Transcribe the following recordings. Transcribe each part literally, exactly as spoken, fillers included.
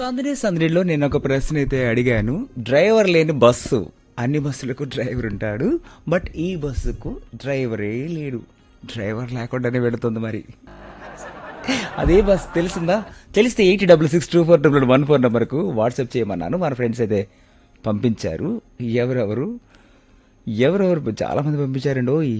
సందడి సందడిలో నేను ఒక ప్రశ్న అయితే అడిగాను. డ్రైవర్ లేని బస్సు. అన్ని బస్సులకు డ్రైవర్ ఉంటాడు. బట్ ఈ బస్సుకు డ్రైవరే లేడు. డ్రైవర్ లేకుండానే పెడుతుంది మరి. అదే బస్ తెలిసిందా? తెలిస్తే eight double six two four double one four నెంబర్కు వాట్సాప్ చేయమన్నాను. మన ఫ్రెండ్స్ అయితే పంపించారు. ఎవరెవరు ఎవరెవరు చాలా మంది పంపించారండి. ఓ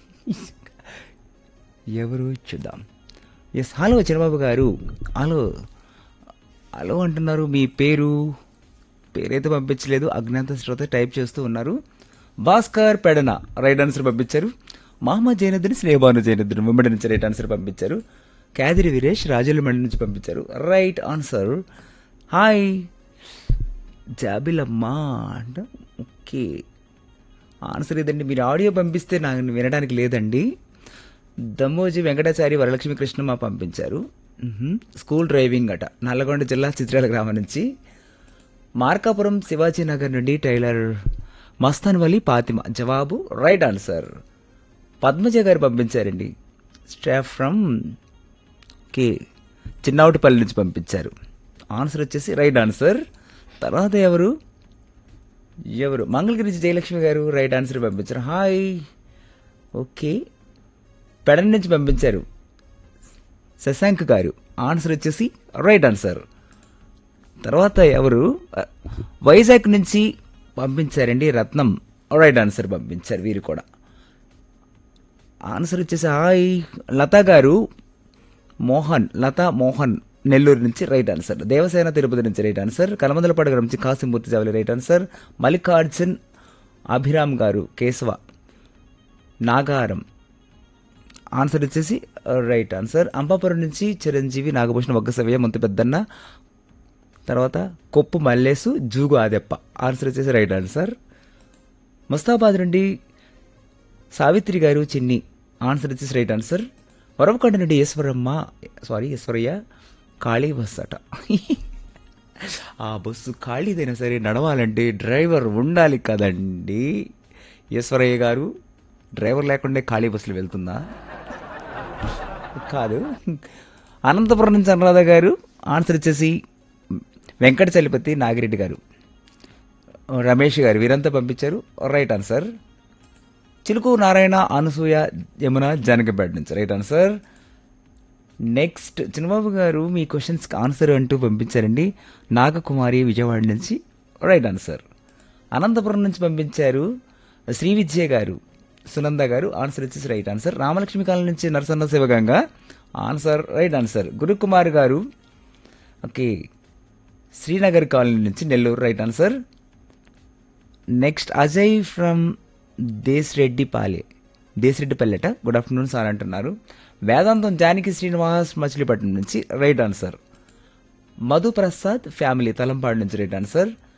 ఎవరు చూద్దాం. ఎస్, హలో చిరబాబు గారు. హలో హలో అంటున్నారు. మీ పేరు పేరైతే పంపించలేదు. అజ్ఞాత శ్రోత టైప్ చేస్తూ ఉన్నారు. భాస్కర్ పెడన రైట్ ఆన్సర్ పంపించారు. మహమ్మద్ జైనుద్దీన్ స్నేహబాను జైనుద్దీన్ ముమ్మడి నుంచి రైట్ ఆన్సర్ పంపించారు. క్యాదిరి వీరేష్ రాజులమండి నుంచి పంపించారు రైట్ ఆన్సర్. హాయ్ జాబిలమ్మా అంట. ఓకే, ఆన్సర్ ఇదండి. మీరు ఆడియో పంపిస్తే నాకు వినడానికి లేదండి. దమ్మోజీ వెంకటాచారి వరలక్ష్మి కృష్ణమ్మ పంపించారు. మ్హూ. స్కూల్ డ్రైవింగ్ అట. నల్లగొండ జిల్లా చిత్రాల గ్రామం నుంచి. మార్కాపురం శివాజీ నగర్ నుండి టైలర్ మస్తాన్ వలి పాతిమ జవాబు రైట్ ఆన్సర్. పద్మజ గారు పంపించారండి. స్టాఫ్ ఫ్రమ్ కే చిన్నౌటిపల్లి నుంచి పంపించారు. ఆన్సర్ వచ్చేసి రైట్ ఆన్సర్. తర్వాత ఎవరు ఎవరు మంగళగిరి నుంచి జయలక్ష్మి గారు రైట్ ఆన్సర్ పంపించారు. హాయ్. ఓకే, పెడన్ నుంచి పంపించారు శశాంక్ గారు. ఆన్సర్ వచ్చేసి రైట్ ఆన్సర్. తర్వాత ఎవరు వైజాగ్ నుంచి పంపించారండి రత్నం రైట్ ఆన్సర్ పంపించారు. వీరు కూడా ఆన్సర్ వచ్చేసి హాయ్. లతా గారు మోహన్ లతా మోహన్ నెల్లూరు నుంచి రైట్ ఆన్సర్. దేవసేన తిరుపతి నుంచి రైట్ ఆన్సర్. కలమందలపాడు నుంచి కాసింమూర్తి జావలి రైట్ ఆన్సర్. మల్లికార్జున్ అభిరామ్ గారు కేశవ నాగారం ఆన్సర్ వచ్చేసి రైట్ ఆన్సర్. అంబాపురం నుంచి చిరంజీవి నాగభూషణ ఒగ్గసవ్య ముంత పెద్దన్న. తర్వాత కొప్పు మల్లేసు జూగు ఆదెప్ప ఆన్సర్ వచ్చేసి రైట్ ఆన్సర్. ముస్తాబాద్ నుండి సావిత్రి గారు చిన్ని ఆన్సర్ వచ్చేసి రైట్ ఆన్సర్. వరవకొండ నుండి ఈశ్వరమ్మ సారీ ఈశ్వరయ్య ఖాళీ బస్సు అట. ఆ బస్సు ఖాళీదైనా సరే నడవాలంటే డ్రైవర్ ఉండాలి కదండి. ఈశ్వరయ్య గారు డ్రైవర్ లేకుండా ఖాళీ బస్సులు వెళ్తుందా? కాదు. అనంతపురం నుంచి అనురాధ గారు ఆన్సర్ వచ్చేసి వెంకట చలపతి నాగిరెడ్డి గారు రమేష్ గారు వీరంతా పంపించారు రైట్ ఆన్సర్. చిలుకు నారాయణ అనసూయ యమున జానకపేట నుంచి రైట్ ఆన్సర్. నెక్స్ట్ చిన్నబాబు గారు మీ క్వశ్చన్స్కి ఆన్సర్ అంటూ పంపించారండి. నాగకుమారి విజయవాడ నుంచి రైట్ ఆన్సర్. అనంతపురం నుంచి పంపించారు శ్రీ విజయ గారు సునంద గారు ఆన్సర్ వచ్చేసి రైట్ ఆన్సర్. రామలక్ష్మి కాలనీ నుంచి Narasanna Sivaganga answer right answer. Gurukumar గారు ఓకే శ్రీనగర్ కాలనీ నుంచి Nellore right answer. Next Ajay from దేశరెడ్డిపాలె దేశరెడ్డిపల్లెట good afternoon sir అంటున్నారు. వేదాంతం జానకి శ్రీనివాస్ మచిలీపట్నం నుంచి right answer. Madhu Prasad family Talampadu నుంచి రైట్ ఆన్సర్.